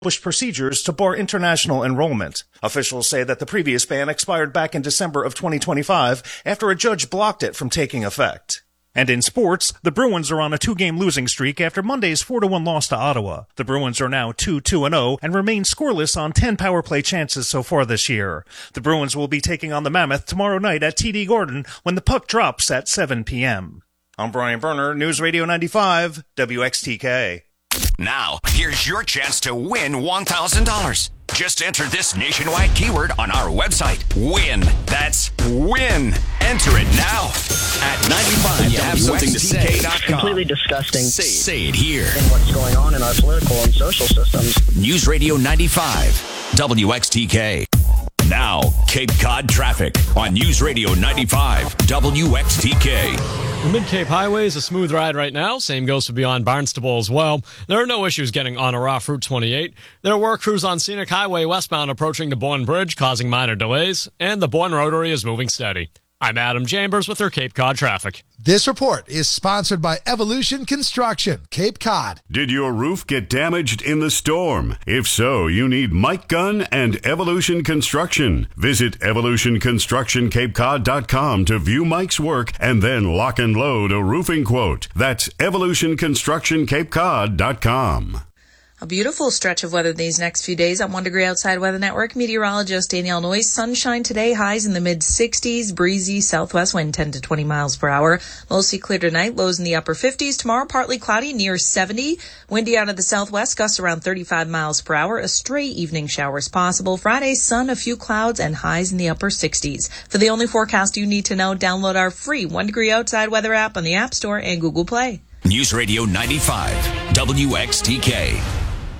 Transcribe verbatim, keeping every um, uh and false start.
procedures to bar international enrollment. Officials say that the previous ban expired back in December of twenty twenty-five after a judge blocked it from taking effect. And in sports, the Bruins are on a two-game losing streak after Monday's four to one loss to Ottawa. The Bruins are now two two and oh and remain scoreless on ten power play chances so far this year. The Bruins will be taking on the Mammoth tomorrow night at T D Gordon when the puck drops at seven p.m. I'm Brian Berner, News Radio ninety-five, W X T K. Now, here's your chance to win one thousand dollars. Just enter this nationwide keyword on our website. WIN. That's WIN. Enter it now at ninety-five W X T K dot com. Completely disgusting. Say, say it here. And what's going on in our political and social systems. News Radio ninety-five, W X T K. Now, Cape Cod traffic on News Radio ninety-five, W X T K. The Mid-Cape Highway is a smooth ride right now. Same goes for beyond Barnstable as well. There are no issues getting on or off Route twenty-eight. There are work crews on Scenic Highway westbound approaching the Bourne Bridge, causing minor delays, and the Bourne Rotary is moving steady. I'm Adam Chambers with your Cape Cod traffic. This report is sponsored by Evolution Construction, Cape Cod. Did your roof get damaged in the storm? If so, you need Mike Gunn and Evolution Construction. Visit evolution construction cape cod dot com to view Mike's work and then lock and load a roofing quote. That's evolution construction cape cod dot com. A beautiful stretch of weather these next few days on One Degree Outside Weather Network. Meteorologist Danielle Noyes. Sunshine today, highs in the mid sixties, breezy southwest wind ten to twenty miles per hour. Mostly clear tonight, lows in the upper fifties. Tomorrow, partly cloudy, near seventy. Windy out of the southwest, gusts around thirty-five miles per hour. A stray evening showers possible. Friday, sun, a few clouds, and highs in the upper sixties. For the only forecast you need to know, download our free One Degree Outside Weather app on the App Store and Google Play. News Radio ninety-five, W X T K.